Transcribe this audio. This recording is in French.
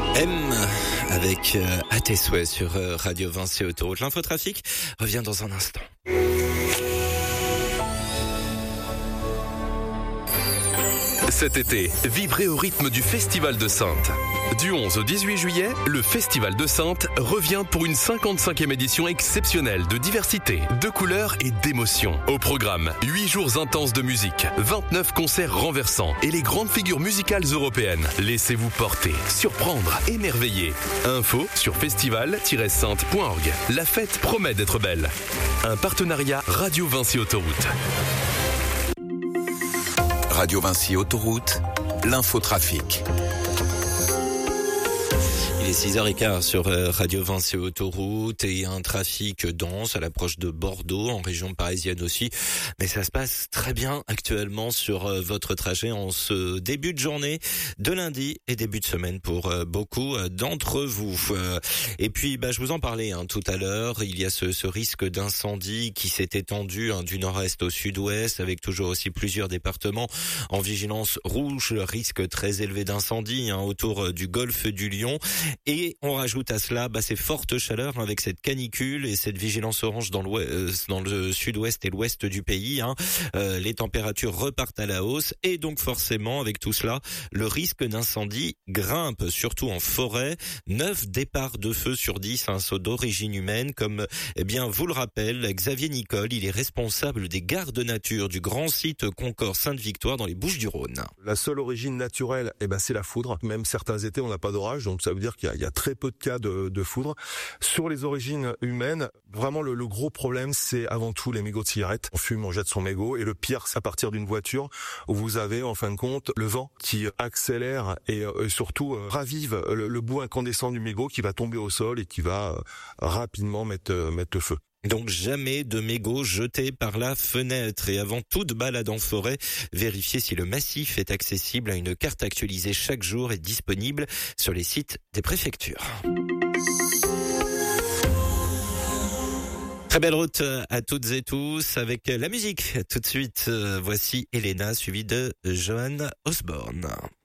M avec à tes souhaits sur Radio Vinci Autoroute. L'infotrafic revient dans un instant. Cet été, vivrez au rythme du Festival de Saintes. Du 11 au 18 juillet, le Festival de Saintes revient pour une 55e édition exceptionnelle de diversité, de couleurs et d'émotions. Au programme, 8 jours intenses de musique, 29 concerts renversants et les grandes figures musicales européennes. Laissez-vous porter, surprendre, émerveiller. Info sur festival-sainte.org. La fête promet d'être belle. Un partenariat Radio Vinci Autoroute. Radio Vinci Autoroute, l'infotrafic. Il est 6h15 sur Radio Vinci Autoroute et un trafic dense à l'approche de Bordeaux, en région parisienne aussi. Mais ça se passe très bien actuellement sur votre trajet en ce début de journée de lundi et début de semaine pour beaucoup d'entre vous. Et puis, je vous en parlais tout à l'heure. Il y a ce risque d'incendie qui s'est étendu du nord-est au sud-ouest, avec toujours aussi plusieurs départements en vigilance rouge, risque très élevé d'incendie autour du golfe du Lion. Et on rajoute à cela ces fortes chaleurs avec cette canicule et cette vigilance orange dans le sud-ouest et l'ouest du pays. Les températures repartent à la hausse et donc forcément avec tout cela, le risque d'incendie grimpe, surtout en forêt. 9 départs de feu sur 10 sont d'origine humaine, comme vous le rappelle Xavier Nicole. Il est responsable des gardes nature du grand site Concorde Sainte-Victoire dans les Bouches-du-Rhône. La seule origine naturelle, c'est la foudre. Même certains étés, on n'a pas d'orage, donc ça veut dire qu'il y a très peu de cas de foudre. Sur les origines humaines, vraiment le gros problème, c'est avant tout les mégots de cigarettes. On fume, on jette son mégot, et le pire, c'est à partir d'une voiture où vous avez en fin de compte le vent qui accélère et surtout ravive le bout incandescent du mégot qui va tomber au sol et qui va rapidement mettre le feu. Donc jamais de mégots jetés par la fenêtre. Et avant toute balade en forêt, vérifiez si le massif est accessible à une carte actualisée chaque jour et disponible sur les sites des préfectures. Très belle route à toutes et tous avec la musique. Tout de suite, voici Elena suivie de Joan Osborne.